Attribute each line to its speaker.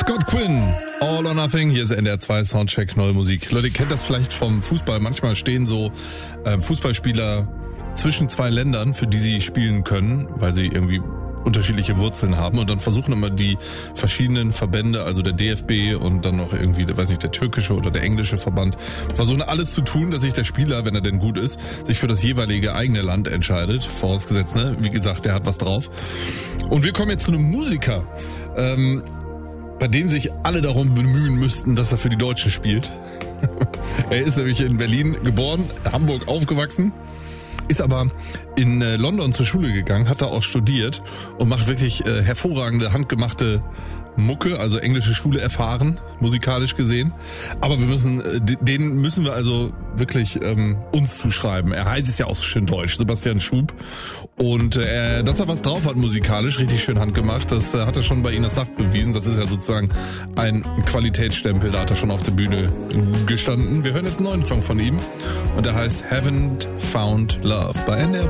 Speaker 1: Scott Quinn, All or Nothing, hier ist NDR 2 Soundcheck, neue Musik. Leute, ihr kennt das vielleicht vom Fußball, manchmal stehen so Fußballspieler zwischen zwei Ländern, für die sie spielen können, weil sie irgendwie unterschiedliche Wurzeln haben und dann versuchen immer die verschiedenen Verbände, also der DFB und dann noch irgendwie, weiß nicht, der türkische oder der englische Verband, versuchen alles zu tun, dass sich der Spieler, wenn er denn gut ist, sich für das jeweilige eigene Land entscheidet, vorausgesetzt, ne, wie gesagt, der hat was drauf. Und wir kommen jetzt zu einem Musiker, bei dem sich alle darum bemühen müssten, dass er für die Deutschen spielt. Er ist nämlich in Berlin geboren, Hamburg aufgewachsen, ist aber in London zur Schule gegangen, hat da auch studiert und macht wirklich hervorragende, handgemachte Mucke, also englische Schule erfahren, musikalisch gesehen. Aber den müssen wir also wirklich uns zuschreiben. Er heißt es ja auch so schön deutsch, Sebastian Schub. Und dass er was drauf hat musikalisch, richtig schön handgemacht, das hat er schon bei Ihnen das Nacht bewiesen. Das ist ja sozusagen ein Qualitätsstempel, da hat er schon auf der Bühne gestanden. Wir hören jetzt einen neuen Song von ihm und der heißt Haven't Found Love bei NDR